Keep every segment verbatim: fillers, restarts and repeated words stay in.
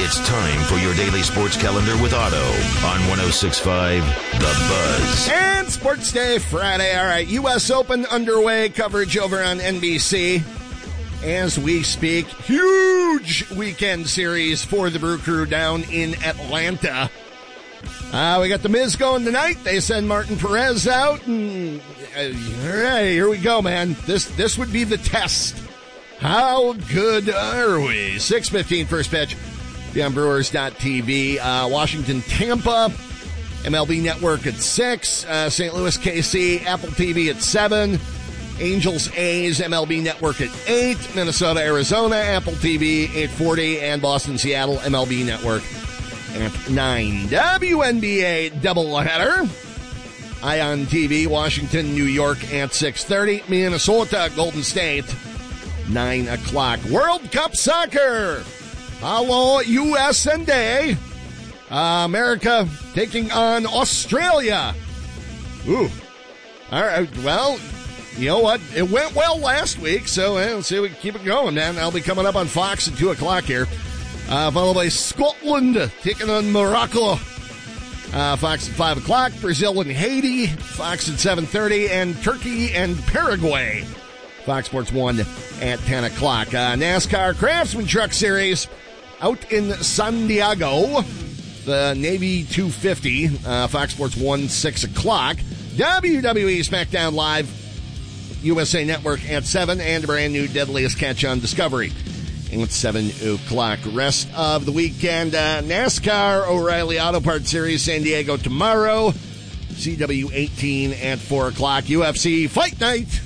It's time for your daily sports calendar with Otto on one oh six point five The Buzz. And Sports Day Friday. All right, U S Open underway. Coverage over on N B C as we speak. Huge weekend series for the Brew Crew down in Atlanta. Uh, we got the Miz going tonight. They send Martin Perez out. And, uh, all right, here we go, man. This this would be the test. How good are we? six fifteen first pitch. Be on Brewers dot T V. Uh, Washington, Tampa. M L B Network at six. Uh, Saint Louis, K C. Apple T V at seven. Angels, A's. M L B Network at eight. Minnesota, Arizona. Apple T V eight forty. And Boston, Seattle. M L B Network at nine. W N B A doubleheader. Ion T V, Washington, New York at six thirty. Minnesota, Golden State, nine o'clock. World Cup Soccer. Hello, U S and A. Uh, America taking on Australia. Ooh. All right, well, you know what? It went well last week, so eh, let's see if we can keep it going, man. That'll be coming up on Fox at two o'clock here. Uh, followed by Scotland taking on Morocco. Uh, Fox at five o'clock. Brazil and Haiti. Fox at seven thirty. And Turkey and Paraguay. Fox Sports one at ten o'clock. Uh, NASCAR Craftsman Truck Series out in San Diego. The Navy two fifty. Uh, Fox Sports one, six o'clock. W W E SmackDown Live. U S A Network at seven. And a brand new Deadliest Catch on Discovery at seven o'clock. Rest of the weekend, uh, NASCAR O'Reilly Auto Parts Series, San Diego tomorrow. C W eighteen at four o'clock. U F C Fight Night.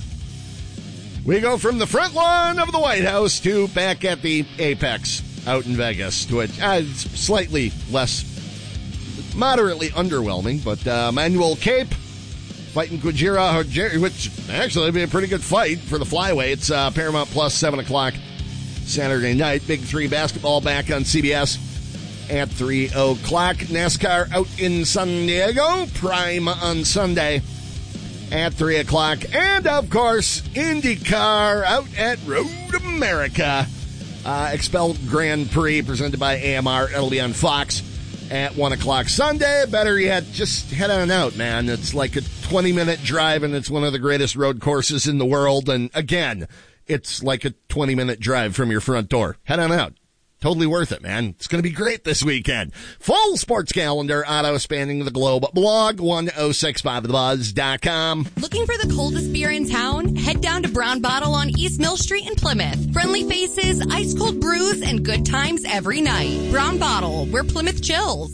We go from the front lawn of the White House to back at the Apex out in Vegas, to which uh, it's slightly less, moderately underwhelming, but uh, Manuel Cape fighting Kujira, which actually would be a pretty good fight for the flyweight. It's uh, Paramount Plus, seven o'clock Saturday night. Big Three basketball back on C B S at three o'clock. NASCAR out in San Diego, Prime on Sunday at three o'clock. And, of course, IndyCar out at Road America. Uh, Expel Grand Prix presented by A M R. It'll be on Fox at one o'clock Sunday. Better yet, just head on out, man. It's like a twenty-minute drive, and it's one of the greatest road courses in the world. And, again, it's like a twenty-minute drive from your front door. Head on out. Totally worth it, man. It's going to be great this weekend. Full sports calendar, Auto spanning the globe. Blog one oh six five the buzz dot com. Looking for the coldest beer in town? Head down to Brown Bottle on East Mill Street in Plymouth. Friendly faces, ice-cold brews, and good times every night. Brown Bottle, where Plymouth chills.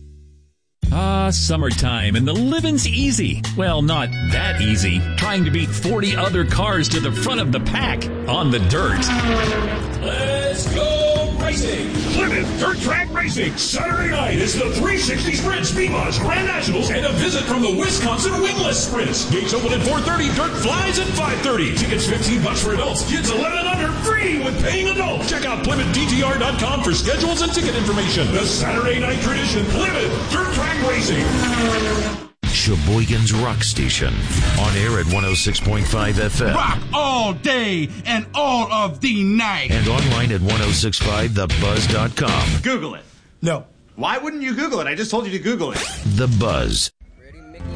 Ah, summertime, and the living's easy. Well, not that easy. Trying to beat forty other cars to the front of the pack on the dirt. Let's go racing! Plymouth Dirt Track Racing. Saturday night is the three sixty Sprint Speedbots Grand Nationals and a visit from the Wisconsin Wingless Sprints. Gates open at four thirty. Dirt flies at five thirty. Tickets fifteen bucks for adults. Kids eleven and under free with paying adults. Check out Plymouth D T R dot com for schedules and ticket information. The Saturday night tradition. Plymouth Dirt Track Racing. Sheboygan's Rock Station. On air at one oh six point five F M. Rock all day and all of the night. And online at one oh six point five the buzz dot com. Google it. No. Why wouldn't you Google it? I just told you to Google it. The Buzz.